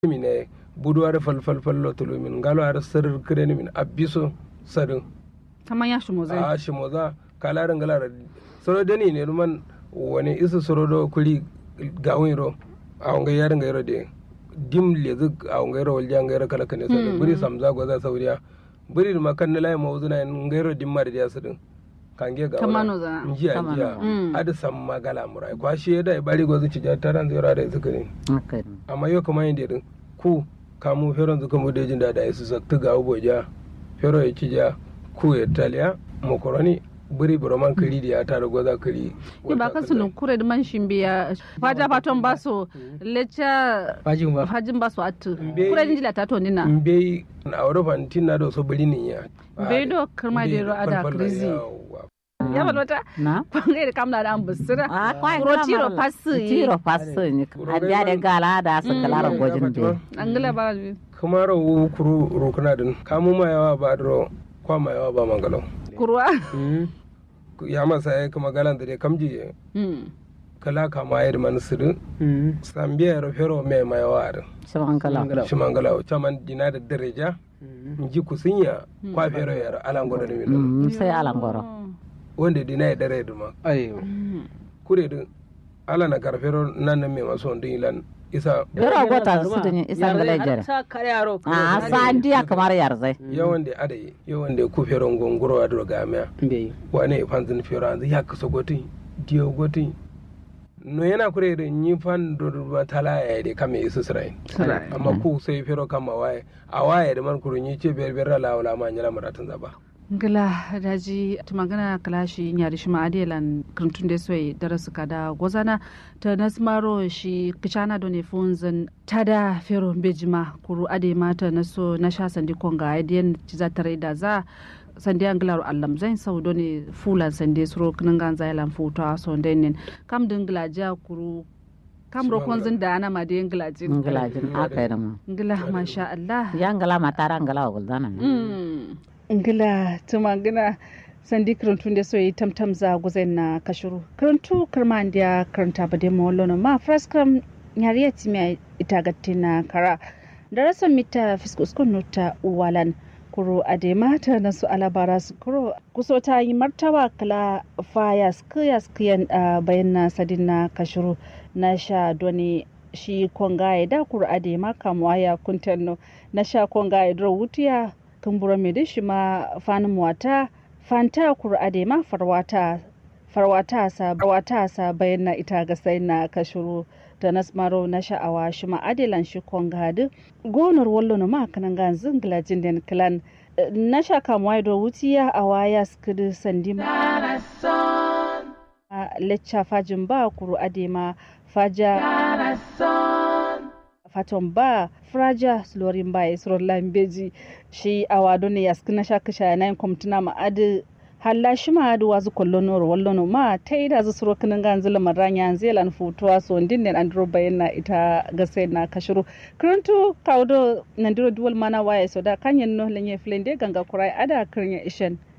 mine buduwar falfalfallo tulu min galo ar sirr kireni min abiso sadin kaman ya shimoza a shimoza kalarin galara soro deni ne man wani isu soro do kuli gawiro a wanga yarin gairo de dim lezu a wanga gairo walja gairo kala kane sadin buri samza goza sauriya buri ma kan lai mawzuna gairo dimma da sadin kange ga kamano za njiya adu samma gala murai kwashi da bari gozu ci taran zira da suka ne amma yau kuma yin dedin ku kamu feron zuka mu dejin da su sakta ga uboja fero ya ci ja ku ya taliya makaroni buri broman kiri da ya tara goza kiri ni ba kasu kure da man shimbiya faja faton baso lecha fajin baso atu kure din jila tato nina mbe a Europa tinna do so buri ni ya mbe do karma da ro ada krizi ya balota na kwangai da kamna da ambusira kuro tiro pasu ni adiya da gala da su kalara gojin de angala ba kuma ro kuru rokuna din kamu ma yawa ba dro kwa ma yawa ba mangalo kurwa ya masa kuma galan da kamji kala kama yar man siru sambiya ro fero me ma yawa shimangala chaman dina da daraja ji kusinya kwa fero yar alangoro ne min sai alangoro wanda dina ya dare duma ayo kure din ala na karfero nan me maso din ilan isa yaro gota su din isa galajar a san dia kamar yarzai yawan da adai yawan da ku fero ngongoro adro gamia wane fanzin fero an ya kaso goti dio goti no yana kure da ni fan do tala ya de kame isu sirai amma ku sai fero kama waye a waye da man kurunyi ce berber la wala ma nyala maratan zaba ngila daji tumangana kalashi nyari shima adelan krantun de soy darasu kada gozana ta nasmaro shi kichana done funzan tada fero bejima kuru ade mata naso na sha sandi konga aidiyan ciza tare da za sandi anglaru allam zain sau done fulan sandi suro kningan zailan futa so denin kam dingla ja kuru kam rokon zin da ana ma de nglajin akai da mu ngila masha Allah ya ngala matara ngala gulzana ngila tumangina sandi karantun da soyi tamtam za guzen na kashuru karantu karman da karanta ba dai mawallo ma fraskram nyariya timi ita gattina kara da rasa mita fiskuskun nuta uwalan kuro adema ta nasu alabara su kuro kuso ta yi martaba kala faya skiyan bayan na sadin na kashuru na sha doni shi kongaye da kuro adema kamuwa ya kuntanno na sha kongaye dro wutiya kumbura mai da shi ma fanin wata fanta kur'ade ma farwata sa bayan na ita ga sai na kashuru da nasmaro na sha'awa shi ma adilan shi kongadu gonar wallo na makanan gan zingla jinden clan na sha kamuwa da wutiya a waya skudu sandi ma lecca fajin ba kur'ade ma faja faton ba fraja slorin ba isron lambeji shi awado ne yaskina shaka shayanayin kwamtuna ma'adi halla shi ma'adi wazu kollonoro wallono ma ta yi da zu suro kinin gan zila maranya zelan futuwa so din ne andro bayan na ita gasai na kashiru karantu kaudo nandiro duwal mana waye so da kanyen no lenye flende ganga kurai ada kirnya ishen